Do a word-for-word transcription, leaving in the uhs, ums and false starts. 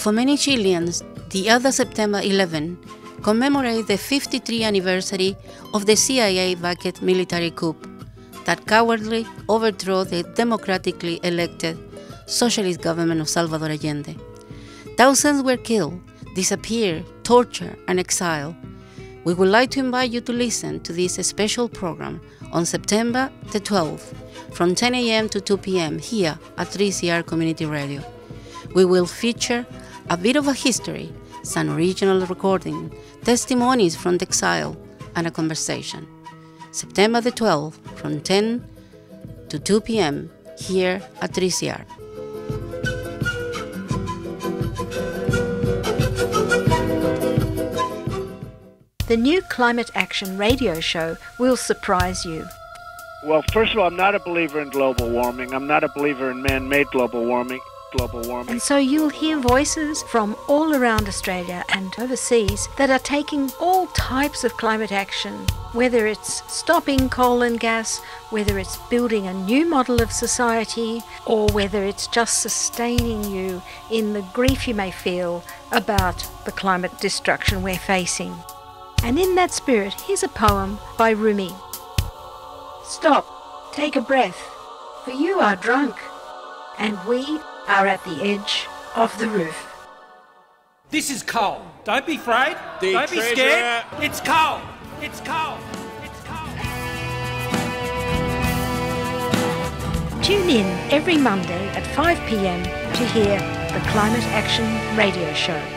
For many Chileans, the other September eleventh commemorates the fifty-third anniversary of the C I A-backed military coup that cowardly overthrew the democratically elected socialist government of Salvador Allende. Thousands were killed, disappeared, tortured, and exiled. We would like to invite you to listen to this special program on September the twelfth from ten a m to two p m here at three C R Community Radio. We will feature a bit of a history, some original recording, testimonies from the exile, and a conversation. September the twelfth from ten to two p m here at three C R. The new Climate Action radio show will surprise you. Well, first of all, I'm not a believer in global warming. I'm not a believer in man-made global warming. Global warming. And so you'll hear voices from all around Australia and overseas that are taking all types of climate action, whether it's stopping coal and gas, whether it's building a new model of society, or whether it's just sustaining you in the grief you may feel about the climate destruction we're facing. And in that spirit, here's a poem by Rumi. Stop, take a breath, for you are drunk, and we are at the edge of the roof. This is coal. Don't be afraid. The Don't be treasure. scared. It's coal. It's coal. It's coal. Tune in every Monday at five p m to hear the Climate Action radio show.